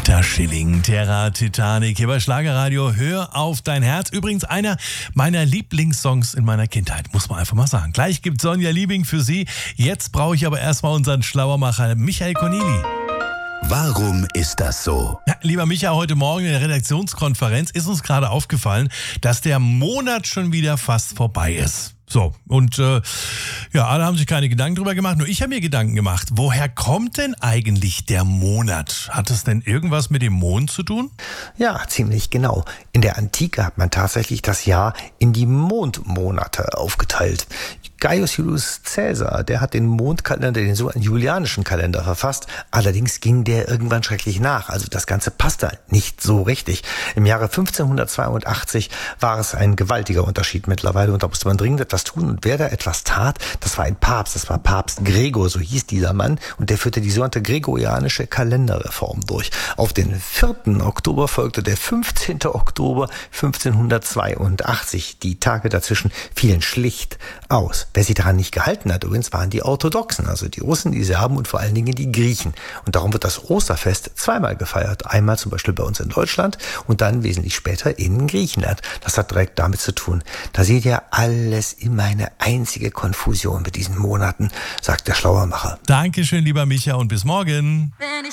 Peter Schilling, Terra Titanic hier bei Schlagerradio. Hör auf dein Herz. Übrigens einer meiner Lieblingssongs in meiner Kindheit, muss man einfach mal sagen. Gleich gibt Sonja Liebing für Sie. Jetzt brauche ich aber erstmal unseren Schlauermacher Michael Corneli. Warum ist das so? Ja, lieber Micha, heute Morgen in der Redaktionskonferenz ist uns gerade aufgefallen, dass der Monat schon wieder fast vorbei ist. So, und alle haben sich keine Gedanken drüber gemacht, nur ich habe mir Gedanken gemacht. Woher kommt denn eigentlich der Monat? Hat es denn irgendwas mit dem Mond zu tun? Ja, ziemlich genau. In der Antike hat man tatsächlich das Jahr in die Mondmonate aufgeteilt. Gaius Julius Caesar, der hat den Mondkalender, den sogenannten julianischen Kalender verfasst. Allerdings ging der irgendwann schrecklich nach. Also das Ganze passte nicht so richtig. Im Jahre 1582 war es ein gewaltiger Unterschied mittlerweile und da musste man dringend etwas tun. Und wer da etwas tat, das war ein Papst. Das war Papst Gregor, so hieß dieser Mann. Und der führte die sogenannte gregorianische Kalenderreform durch. Auf den 4. Oktober folgte der 15. Oktober 1582. Die Tage dazwischen fielen schlicht aus. Wer sich daran nicht gehalten hat, übrigens, waren die Orthodoxen, also die Russen, die Serben und vor allen Dingen die Griechen. Und darum wird das Osterfest zweimal gefeiert. Einmal zum Beispiel bei uns in Deutschland und dann wesentlich später in Griechenland. Das hat direkt damit zu tun. Da seht ihr, alles immer eine einzige Konfusion mit diesen Monaten, sagt der Schlauermacher. Dankeschön, lieber Micha, und bis morgen.